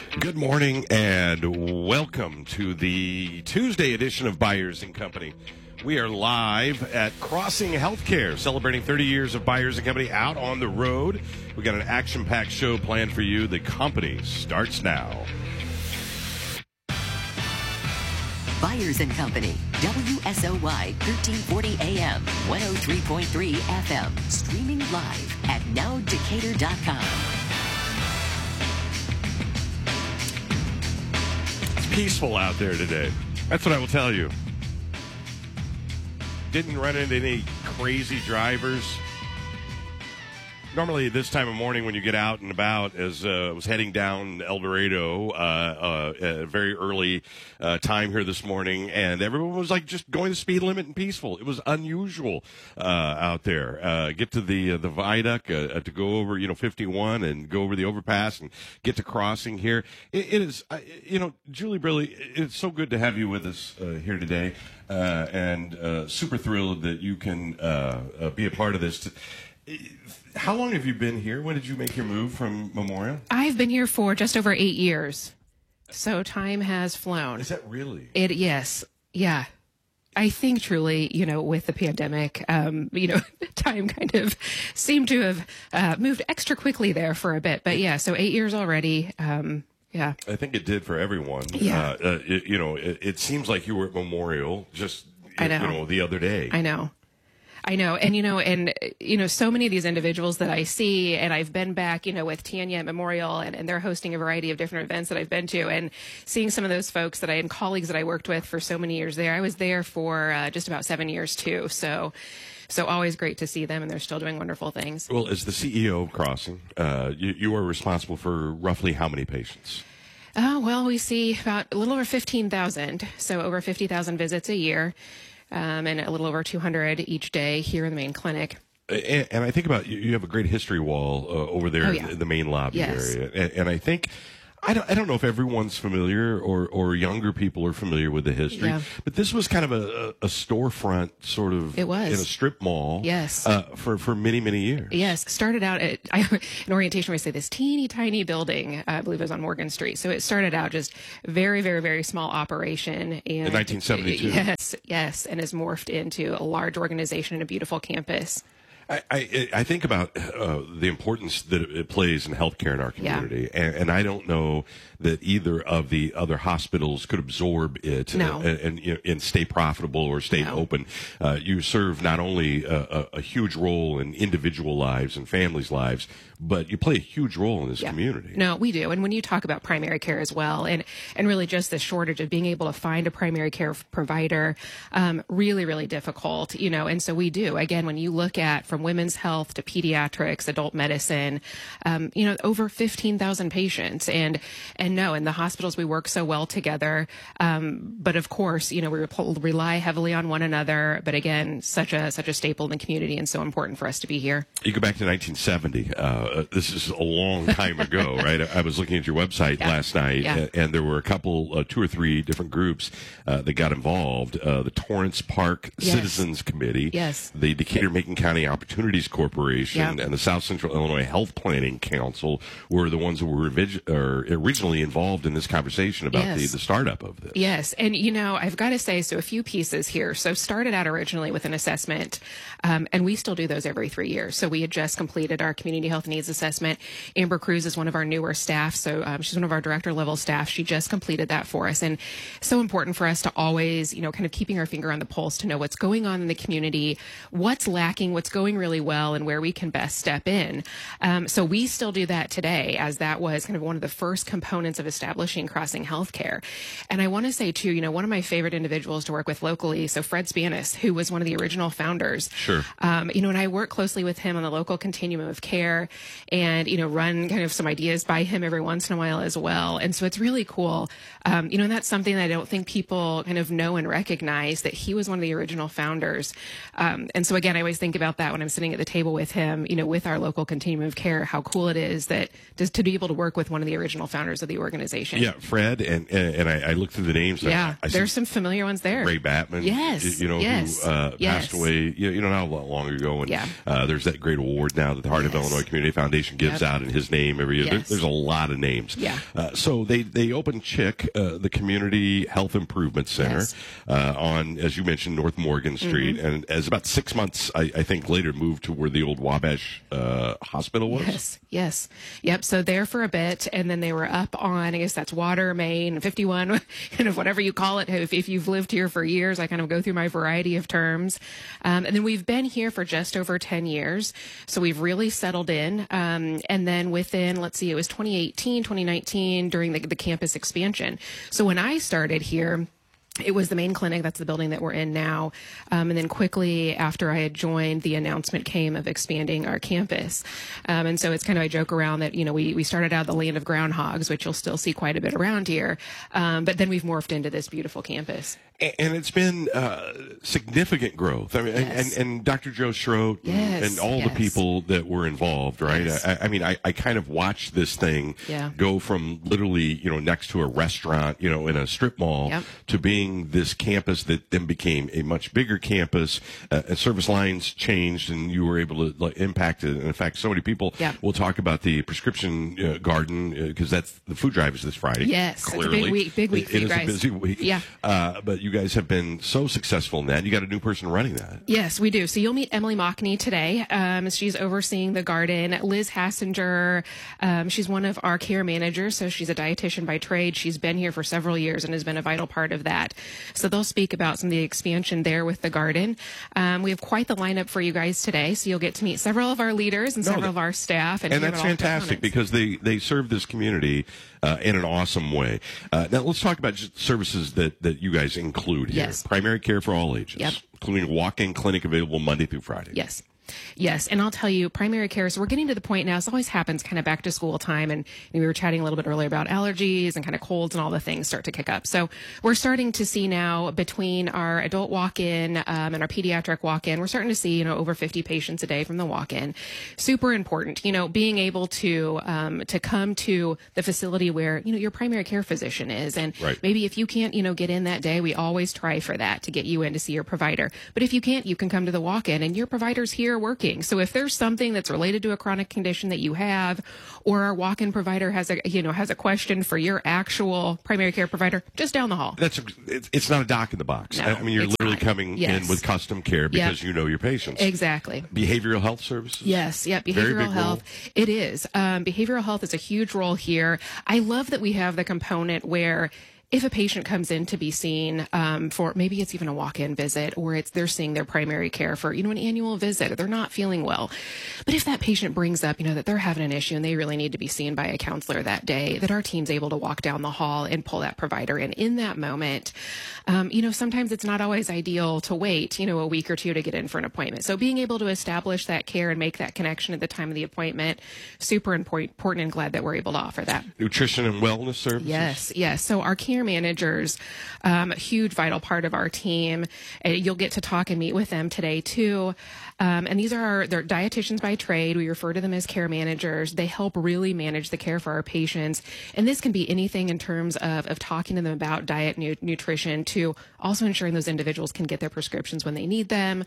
Good morning and welcome to the Tuesday edition of Byers & Company. We are live at Crossing Healthcare, celebrating 30 years of Byers & Company out on the road. We got an action-packed show planned for you. The company starts now. Byers & Company, WSOY 1340 AM, 103.3 FM, streaming live at nowdecatur.com. It's peaceful out there today. That's what I will tell you. Didn't run into any crazy drivers. Normally, this time of morning when you get out and about, as I was heading down El Dorado, a very early time here this morning, and everyone was like just going the speed limit and peaceful. It was unusual out there. Get to the viaduct to go over 51 and go over the overpass and get to crossing here. It is Julie Briley, it's so good to have you with us here today, and super thrilled that you can be a part of this. How long have you been here? When did you make your move from Memorial? I've been here for just over 8 years. So time has flown. Is that really? Yes. Yeah. I think truly, with the pandemic, time kind of seemed to have moved extra quickly there for a bit. But yeah, so 8 years already. Yeah. I think it did for everyone. Yeah. It seems like you were at Memorial just, I know. The other day. I know. And so many of these individuals that I see, and I've been back, with Tanya at Memorial, and they're hosting a variety of different events that I've been to, and seeing some of those folks and colleagues that I worked with for so many years there. I was there for just about 7 years too. So always great to see them, and they're still doing wonderful things. Well, as the CEO of Crossing, you are responsible for roughly how many patients? Well, we see about a little over 15,000, so over 50,000 visits a year. And a little over 200 each day here in the main clinic. And I think about you have a great history wall over there in the main lobby area. And I think I don't know if everyone's familiar or younger people are familiar with the history, but this was kind of a storefront sort of it was. In a strip mall. Yes. For many, many years. Yes. Started out in orientation, we say this teeny tiny building, I believe it was on Morgan Street. So it started out just very, very, very small operation. And in 1972. Yes. And has morphed into a large organization and a beautiful campus. I think about the importance that it plays in healthcare in our community, and I don't know that either of the other hospitals could absorb it and stay profitable or stay open. You serve not only a huge role in individual lives and families' lives, but you play a huge role in this community. No, we do. And when you talk about primary care as well, and really just the shortage of being able to find a primary care provider, really, really difficult, and so we do. Again, when you look at from women's health to pediatrics, adult medicine, over 15,000 patients. And the hospitals, we work so well together. But of course, we rely heavily on one another. But again, such a staple in the community and so important for us to be here. You go back to 1970. This is a long time ago, right? I was looking at your website last night, and there were a couple, 2 or 3 different groups that got involved. The Torrance Park Citizens Committee, the Decatur-Macon County Opportunities Corporation, and the South Central Illinois Health Planning Council were the ones who were originally involved in this conversation about the startup of this. Yes, and I've got to say, so a few pieces here. So started out originally with an assessment, and we still do those every 3 years. So we had just completed our community health needs assessment. Amber Cruz is one of our newer staff, so she's one of our director level staff. She just completed that for us, and so important for us to always, kind of keeping our finger on the pulse to know what's going on in the community, what's lacking, what's going really well, and where we can best step in. So we still do that today, as that was kind of one of the first components of establishing Crossing Healthcare. And I want to say too, one of my favorite individuals to work with locally, so Fred Spanis, who was one of the original founders. Sure. And I work closely with him on the local continuum of care, and run kind of some ideas by him every once in a while as well. And so it's really cool. And that's something that I don't think people kind of know and recognize, that he was one of the original founders. And so again, I always think about that when I'm sitting at the table with him, with our local continuum of care, how cool it is that just to be able to work with one of the original founders of the organization. Yeah, Fred, and I looked through the names. Yeah, there's some familiar ones there. Ray Batman, who passed away, not long ago. And there's that great award now that the Heart of Illinois Community Family Foundation gives out in his name every year. Yes. There's a lot of names. Yeah. So they opened CHIC, the Community Health Improvement Center, Yes. on, as you mentioned, North Morgan Street, and as about 6 months, I think, later moved to where the old Wabash Hospital was. Yes. Yep. So there for a bit, and then they were up on, I guess that's Water, Main, 51, kind of whatever you call it. If you've lived here for years, I kind of go through my variety of terms. And then we've been here for just over 10 years. So we've really settled in. And then within, let's see, it was 2018, 2019 during the campus expansion. So when I started here, it was the main clinic. That's the building that we're in now. And then quickly after I had joined, the announcement came of expanding our campus. And so it's kind of, I joke around that, we started out the land of groundhogs, which you'll still see quite a bit around here. But then we've morphed into this beautiful campus. And it's been significant growth. I mean, Yes. and Dr. Joe Schroet and all the people that were involved, right? Yes. I mean, I kind of watched this thing Yeah. go from literally, next to a restaurant, in a strip mall, Yep. to being this campus that then became a much bigger campus. And service lines changed, and you were able to impact it. And in fact, so many people Yep. will talk about the prescription garden because that's the food drive is this Friday. Yes, it's a clearly. big week for It you is guys. a busy week. Yeah. But you guys have been so successful in that. You got a new person running that. Yes, we do. So you'll meet Emily Mockney today. She's overseeing the garden. Liz Hassinger, she's one of our care managers. So she's a dietitian by trade. She's been here for several years and has been a vital part of that. So they'll speak about some of the expansion there with the garden. We have quite the lineup for you guys today. So you'll get to meet several of our leaders and several of our staff. And hear that's about all the fantastic components. because they serve this community in an awesome way. Now let's talk about just services that you guys include here. Yes. Primary care for all ages, Yep. including a walk-in clinic available Monday through Friday. Yes. Yes. And I'll tell you, primary care, so we're getting to the point now, this always happens kind of back to school time. And we were chatting a little bit earlier about allergies and kind of colds and all the things start to kick up. So we're starting to see now between our adult walk-in and our pediatric walk-in, we're starting to see, over 50 patients a day from the walk-in. Super important, being able to come to the facility where, your primary care physician is. And Right. maybe if you can't, get in that day, we always try for that to get you in to see your provider. But if you can't, you can come to the walk-in and your provider's here working. So if there's something that's related to a chronic condition that you have, or our walk-in provider has a question for your actual primary care provider, just down the hall. It's not a doc in the box. No, I mean, you're it's literally not. coming Yes. in with custom care because you know your patients. Exactly. Behavioral health services. Yes, yeah, Very big behavioral health. role. It is. Behavioral health is a huge role here. I love that we have the component where if a patient comes in to be seen for maybe it's even a walk-in visit, or they're seeing their primary care for an annual visit, or they're not feeling well, but if that patient brings up that they're having an issue and they really need to be seen by a counselor that day, that our team's able to walk down the hall and pull that provider in that moment. Sometimes it's not always ideal to wait a week or two to get in for an appointment. So being able to establish that care and make that connection at the time of the appointment, super important, and glad that we're able to offer that. Nutrition and wellness services. Yes. So our care managers, a huge vital part of our team. You'll get to talk and meet with them today too. And they're dietitians by trade. We refer to them as care managers. They help really manage the care for our patients. And this can be anything in terms of talking to them about diet, nutrition, to also ensuring those individuals can get their prescriptions when they need them.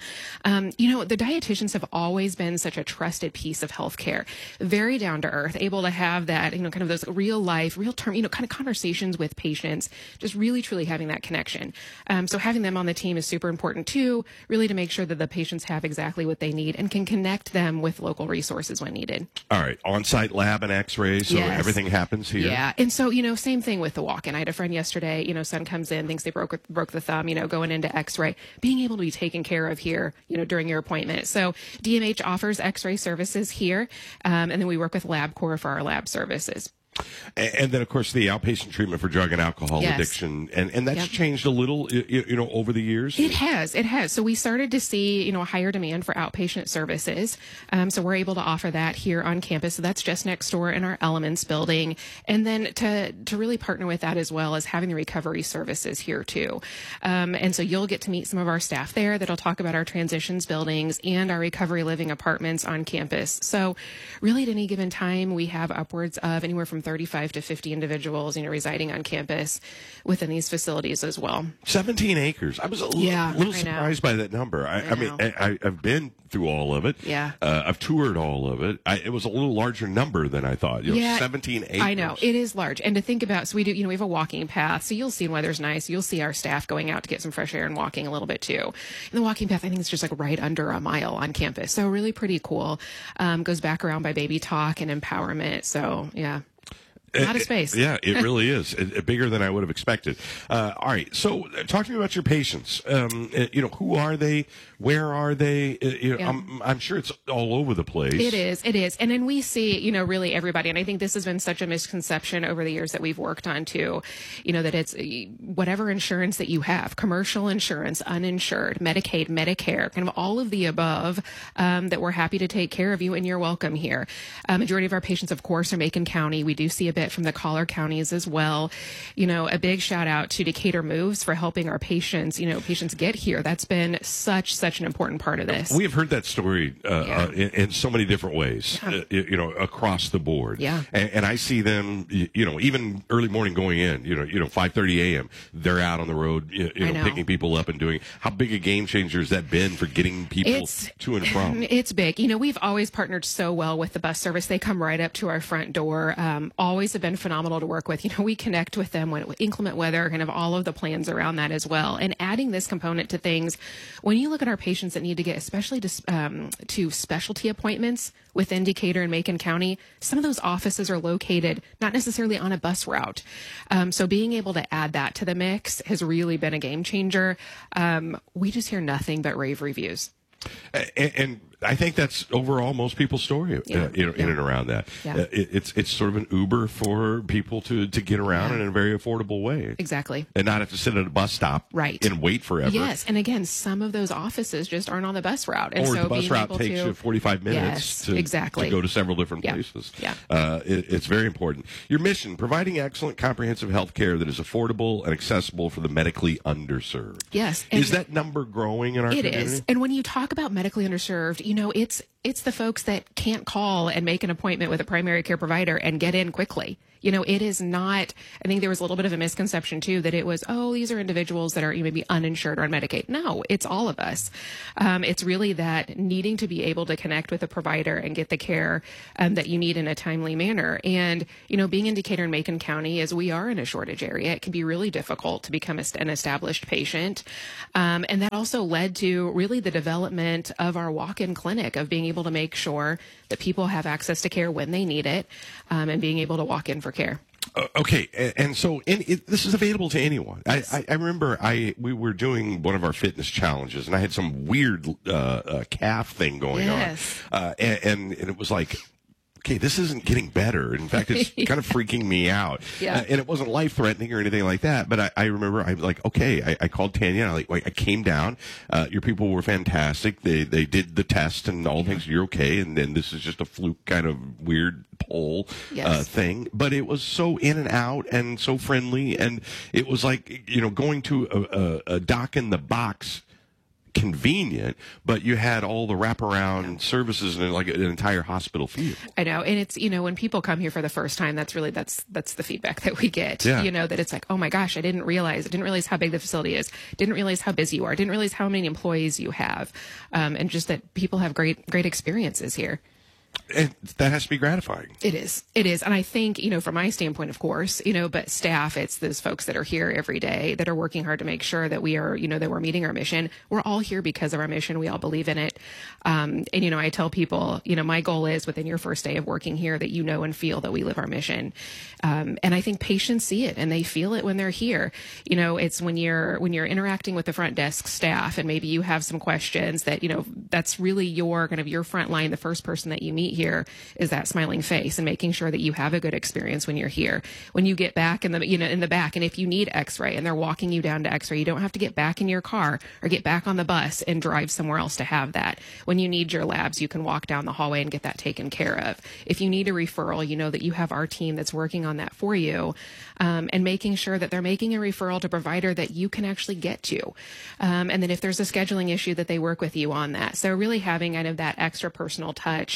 The dietitians have always been such a trusted piece of healthcare, very down to earth, able to have that, kind of those real life, real term, kind of conversations with patients, just really, truly having that connection. So having them on the team is super important too, really to make sure that the patients have exactly what they need and can connect them with local resources when needed. All right. On-site lab and x-rays, so Yes. everything happens here. Yeah. And so, same thing with the walk-in. I had a friend yesterday, son comes in, thinks they broke the thumb, going into x-ray, being able to be taken care of here, during your appointment. So DMH offers x-ray services here. And then we work with LabCorp for our lab services. And then, of course, the outpatient treatment for drug and alcohol Yes. addiction. And that's Yep. changed a little, over the years. It has. So we started to see, a higher demand for outpatient services. So we're able to offer that here on campus. So that's just next door in our Elements building. And then to really partner with that as well as having the recovery services here too. And so you'll get to meet some of our staff there that'll talk about our transitions buildings and our recovery living apartments on campus. So really at any given time, we have upwards of anywhere from 30 45 to 50 individuals, residing on campus within these facilities as well. 17 acres. I was a little surprised by that number. I mean, I've been through all of it. Yeah. I've toured all of it. It was a little larger number than I thought. 17 acres. I know. It is large. And to think about, so we do, we have a walking path. So you'll see when weather's nice. You'll see our staff going out to get some fresh air and walking a little bit too. And the walking path, I think it's just like right under a mile on campus. So really pretty cool. Goes back around by baby talk and empowerment. So yeah. A lot of space. Yeah, it really is. Bigger than I would have expected. All right. So talk to me about your patients. Who are they? Where are they? I'm sure it's all over the place. It is. And then we see, really everybody. And I think this has been such a misconception over the years that we've worked on too, that it's whatever insurance that you have, commercial insurance, uninsured, Medicaid, Medicare, kind of all of the above, that we're happy to take care of you and you're welcome here. Majority of our patients, of course, are Macon County. We do see a bit from the collar counties as well. A big shout out to Decatur Moves for helping our patients, patients get here. That's been such an important part of this. We have heard that story in so many different ways, across the board. Yeah. And I see them, even early morning going in, 5:30 a.m. They're out on the road, picking people up and doing. How big a game changer has that been for getting people to and from? It's big. We've always partnered so well with the bus service. They come right up to our front door. Always have been phenomenal to work with. We connect with them when inclement weather, kind of all of the plans around that as well. And adding this component to things, when you look at our patients that need to get, especially to specialty appointments within Decatur and Macon County, some of those offices are located not necessarily on a bus route. So being able to add that to the mix has really been a game changer. We just hear nothing but rave reviews. And I think that's overall most people's story, in and around that. Yeah. It's sort of an Uber for people to get around in a very affordable way. Exactly. And not have to sit at a bus stop and wait forever. Yes. And again, some of those offices just aren't on the bus route. And or so the bus route takes you 45 minutes to go to several different places. Yeah. It's very important. Your mission, providing excellent comprehensive health care that is affordable and accessible for the medically underserved. Yes. Is that number growing in our community? It is. And when you talk about medically underserved, it's the folks that can't call and make an appointment with a primary care provider and get in quickly. It is not, I think there was a little bit of a misconception too, that it was, these are individuals that are maybe uninsured or on Medicaid. No, it's all of us. It's really that needing to be able to connect with a provider and get the care that you need in a timely manner. And, being in Decatur and Macon County, as we are in a shortage area, it can be really difficult to become an established patient. And that also led to really the development of our walk-in clinic, of being able to make sure that people have access to care when they need it, and being able to walk in for care. Okay, and so this is available to anyone. I remember we were doing one of our fitness challenges, and I had some weird calf thing going on, and it was like, okay, this isn't getting better. In fact, it's kind of freaking me out. Yeah. And it wasn't life-threatening or anything like that. But I remember I was like, okay, I called Tanya. And I came down. Your people were fantastic. They did the test and all things. You're okay. And then this is just a fluke kind of weird poll thing. But it was so in and out and so friendly. And it was like, going to a doc in the box, convenient, but you had all the wraparound services and like an entire hospital feel. I know. And it's, when people come here for the first time, that's the feedback that we get, that it's like, oh my gosh, I didn't realize how big the facility is. Didn't realize how busy you are. Didn't realize how many employees you have. And just that people have great experiences here. And that has to be gratifying. It is. And I think, from my standpoint, of course, but staff, it's those folks that are here every day that are working hard to make sure that we are, that we're meeting our mission. We're all here because of our mission. We all believe in it. And, I tell people, my goal is within your first day of working here that and feel that we live our mission. And I think patients see it and they feel it when they're here. It's when you're interacting with the front desk staff and maybe you have some questions that, that's really your front line, the first person that you meet here is that smiling face and making sure that you have a good experience when you're here. When you get back in the back, and if you need x-ray and they're walking you down to x-ray, you don't have to get back in your car or get back on the bus and drive somewhere else to have that. When you need your labs, you can walk down the hallway and get that taken care of. If you need a referral, that you have our team that's working on that for you, and making sure that they're making a referral to a provider that you can actually get to. And then if there's a scheduling issue that they work with you on that. So really having kind of that extra personal touch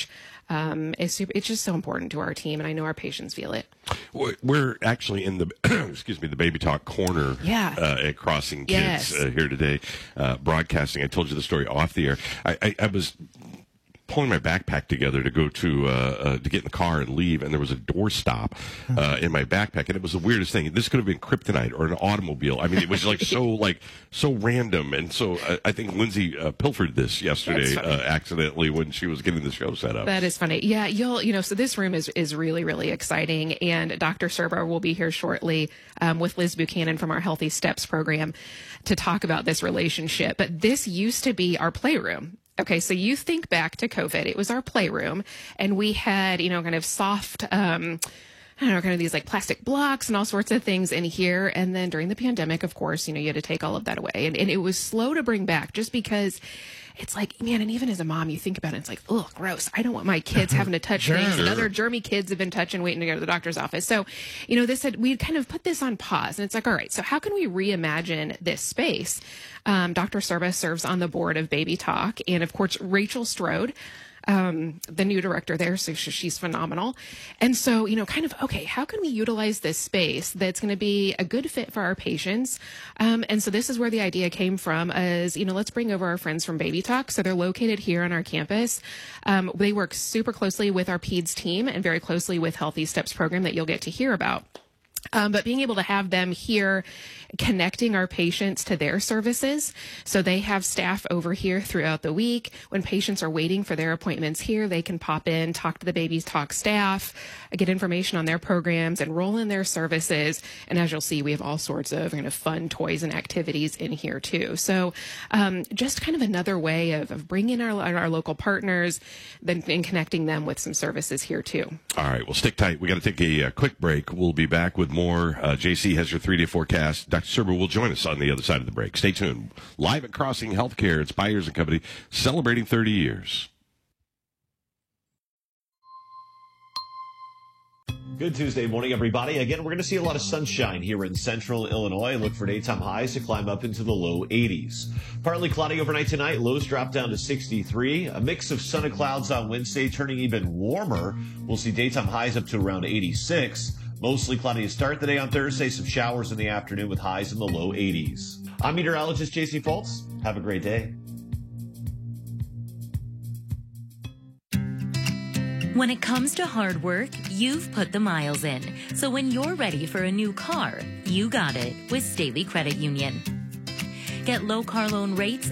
It's just so important to our team, and I know our patients feel it. We're actually in the excuse me, the Baby Talk corner at Crossing Kids here today, broadcasting. I told you the story off the air. I was pulling my backpack together to go to get in the car and leave, and there was a doorstop in my backpack, and it was the weirdest thing. This could have been kryptonite or an automobile. I mean, it was like so random, and so I think Lindsay pilfered this yesterday accidentally when she was getting the show set up. That is funny. Yeah, so this room is really, really exciting, and Dr. Serba will be here shortly with Liz Buchanan from our Healthy Steps program to talk about this relationship. But this used to be our playroom. Okay, so you think back to COVID, it was our playroom, and we had, kind of soft, kind of these like plastic blocks and all sorts of things in here. And then during the pandemic, of course, you had to take all of that away. And it was slow to bring back just because it's like, man, and even as a mom, you think about it, it's like, oh, gross. I don't want my kids having to touch things that other germy kids have been touching, waiting to go to the doctor's office. So, we kind of put this on pause, and it's like, all right, so how can we reimagine this space? Dr. Serba serves on the board of Baby Talk, and of course, Rachel Strode, the new director there, so she's phenomenal. And so, okay, how can we utilize this space that's going to be a good fit for our patients? And so this is where the idea came from is, let's bring over our friends from Baby Talk. So they're located here on our campus. They work super closely with our PEDS team and very closely with Healthy Steps program that you'll get to hear about. But being able to have them here connecting our patients to their services. So they have staff over here throughout the week. When patients are waiting for their appointments here, they can pop in, talk to the Baby Talk staff, get information on their programs, enroll in their services. And as you'll see, we have all sorts of kind of fun toys and activities in here too. So just kind of another way of bringing our local partners and connecting them with some services here too. All right, well, stick tight. We got to take a quick break. We'll be back with more. JC has your 3-day forecast. Dr. Serba will join us on the other side of the break. Stay tuned. Live at Crossing Healthcare, it's Byers & Company, celebrating 30 years. Good Tuesday morning, everybody. Again, we're going to see a lot of sunshine here in central Illinois. Look for daytime highs to climb up into the low 80s. Partly cloudy overnight tonight. Lows drop down to 63. A mix of sun and clouds on Wednesday, turning even warmer. We'll see daytime highs up to around 86. Mostly cloudy to start the day on Thursday. Some showers in the afternoon with highs in the low 80s. I'm meteorologist JC Foltz. Have a great day. When it comes to hard work, you've put the miles in. So when you're ready for a new car, you got it with Staley Credit Union. Get low car loan rates,